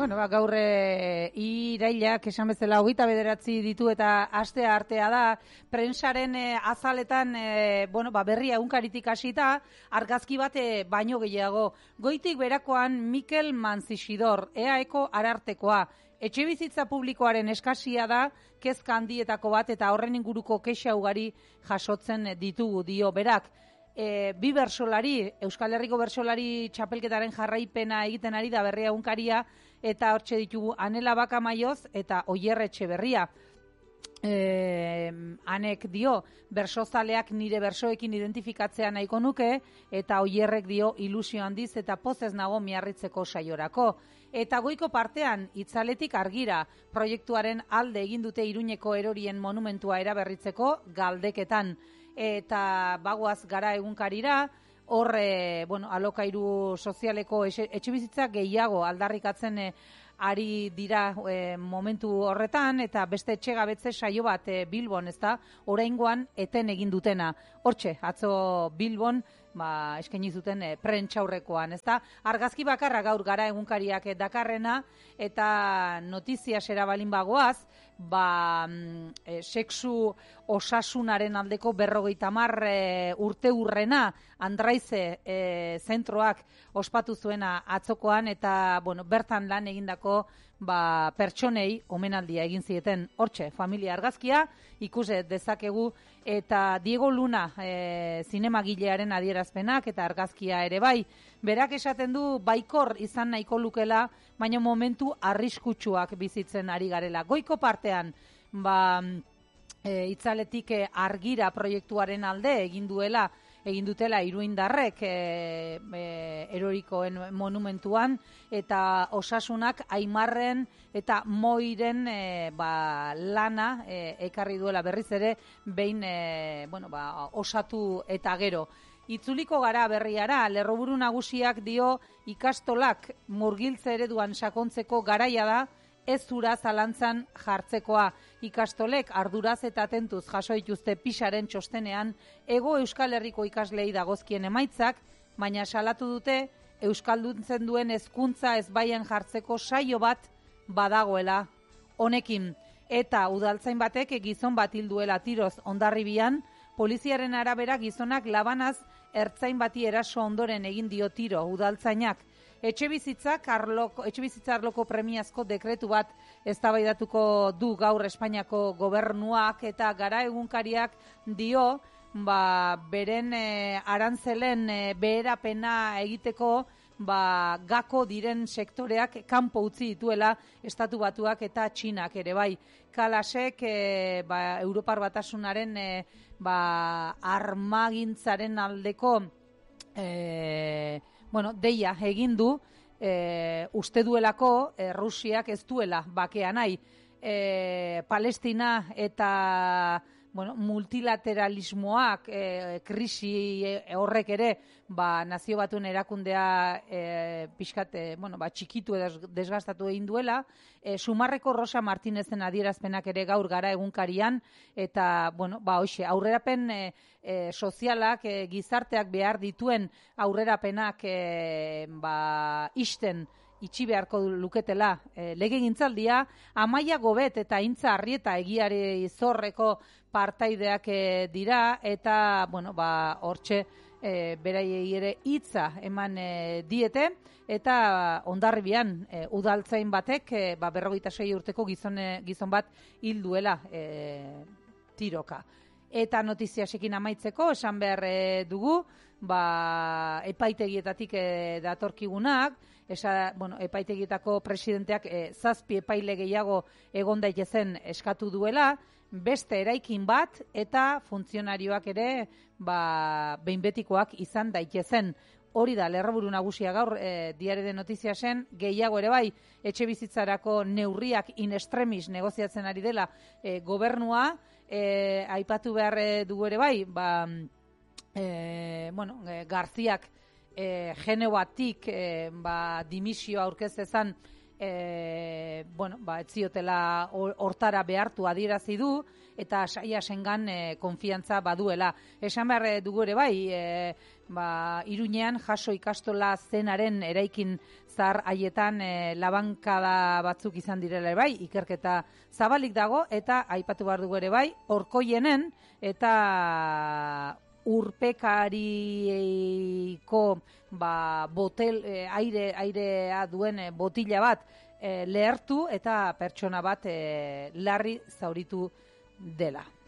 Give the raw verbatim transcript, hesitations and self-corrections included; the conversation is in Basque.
Bueno, ba, gaur e, irailak esan bezala hogeita bederatzi ditu eta astea artea da, prensaren e, azaletan e, bueno, ba, berria egunkaritik hasita, argazki bate baino gehiago. Goitik berakoan Mikel Manzixidor, E A Eko arartekoa. Etxebizitza publikoaren eskasia da, kezka handietako bat eta horren inguruko kexa ugari jasotzen ditugu dio berak. E, bi bersolari, Euskal Herriko bersolari txapelketaren jarraipena egiten ari da berria egunkaria, eta hortxe ditugu Anela Bakamaioz eta Oier Etxeberria. E, anek dio, bersozaleak nire bersoekin identifikatzea nahiko nuke, eta Oierrek dio ilusio handiz eta pozez nago miarritzeko saiorako. Eta goiko partean, itzaletik argira, proiektuaren alde egin dute Iruñeko erorien monumentua eraberritzeko galdeketan. Eta bagoaz gara egunkarira, hor, e, bueno, alokairu sozialeko etxebizitza gehiago aldarrikatzen e, ari dira e, momentu horretan, eta beste etxegabetze saio bat e, Bilbon, ezta, oraingoan eten egin dutena. Hortxe, atzo Bilbon, ba, eskaini zuten e, prentxaurrekoan, ezta. Argazki bakarra gaur gara egunkariak dakarrena, eta notizia sera balin bagoaz, ba, e, sexu osasunaren aldeko berrogeita hamar e, urte urrena Andraize e, zentroak ospatu zuena atzokoan, eta bueno, bertan lan egindako ba, pertsonei omenaldia egin zieten. Hortxe, familia argazkia ikuse dezakegu, eta Diego Luna e, zinemagilearen adierazpenak eta argazkia ere bai. Berak esaten du baikor izan nahiko lukela, baina momentu arriskutsuak bizitzen ari garela. Goiko partean, ba, e, itzaletik e, argira proiektuaren alde egin duela, egin dutela iruindarrek e, e, erorikoen monumentuan, eta osasunak Aimarren eta Moiren e, ba, lana e, ekarri duela berriz ere, behin e, bueno, ba, osatu eta gero. Itzuliko gara berriara, lerroburu nagusiak dio ikastolak murgiltze ereduan sakontzeko garaia da, ez zura zalantzan jartzekoa. Ikastolek arduraz eta atentuz jaso dituzte Pisaren txostenean Hego Euskal Herriko ikaslei dagozkien emaitzak, baina salatu dute euskalduntzen duen hezkuntza ezbaian jartzeko saio bat badagoela honekin. Eta udaltzain batek gizon bat hil duela tiroz Hondarribian, poliziaren arabera gizonak labanaz ertzain bati eraso ondoren egin dio tiro udaltzainak. Etxebizitzak arloko, etxebizitza arloko premiazko dekretu bat eztabaidatuko du gaur Espainiako gobernuak, eta gara egunkariak dio, ba, beren e, arantzelen e, beherapena egiteko, ba, gako diren sektoreak kanpo utzi dituela Estatu Batuak eta Txinak ere bai. Kalasek e, ba, Europar Batasunaren e, ba, armagintzaren aldeko e, bueno, deia egin du, e, uste duelako e, Rusiak ez duela bakea nahi. E, Palestina eta bueno, multilateralismoak, e, krisi horrek ere, ba, nazio batuen erakundea e, pixkat, e, bueno, ba, txikitu edo desgastatu egin duela. E, Sumarreko Rosa Martinezen adierazpenak ere gaur gara egunkarian, eta, bueno, ba, hoxe, aurrerapen e, e, sozialak, e, gizarteak behar dituen aurrerapenak e, ba, isten, itxi beharko luketela e, legegintzaldia. Amaia Gobet eta Intza Arrieta egiari zorreko partaideak e, dira, eta bueno, ba, hortxe e, beraiei ere hitza eman e, diete, eta Hondarribian e, udaltzain batek e, ba, berrogeita sei urteko gizon, gizon bat hil duela e, tiroka. Eta notiziasekin amaitzeko, esan behar e, dugu, ba, epaitegietatik e, datorkigunak, esa, bueno, epaitegietako presidenteak e, zazpi epaile gehiago egon daitezen eskatu duela, beste eraikin bat eta funtzionarioak ere ba, behin betikoak izan daitezen. Hori da, lerroburu nagusia gaur, e, Diario de Notiziasen, gehiago ere bai, etxe bizitzarako neurriak in extremis negoziatzen ari dela e, gobernua, e, aipatu behar dugu ere bai, ba, e, bueno, e, Garziak e, Genevatik e, ba, dimisio aurkeztezan, e, bueno, ba, etziotela hortara behartu adierazi du, eta saia sengan e, konfiantza baduela. Esan behar dugu ere bai, e, ba, Iruñean jaso ikastola zenaren eraikin zahar haietan e, labankada batzuk izan direla bai, ikerketa zabalik dago, eta aipatu behar dugu ere bai, Orkoienen eta urpekariko ba, botel, e, aire, airea duen e, botila bat e, lehertu eta pertsona bat e, larri zauritu dela.